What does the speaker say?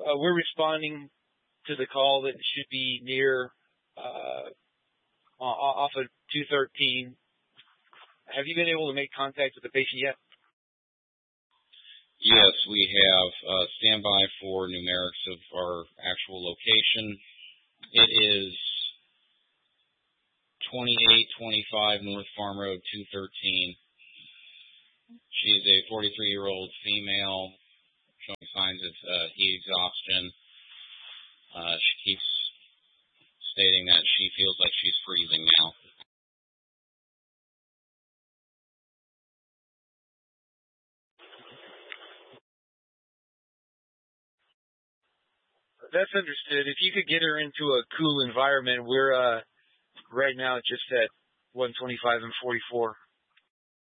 we're responding to the call that should be near off of 213. Have you been able to make contact with the patient yet? Yes, we have standby for numerics of our actual location. It is 2825 North Farm Road, 213. She's a 43-year-old female showing signs of heat exhaustion. She keeps stating that she feels like she's freezing now. That's understood. If you could get her into a cool environment, we're right now just at 125 and 44.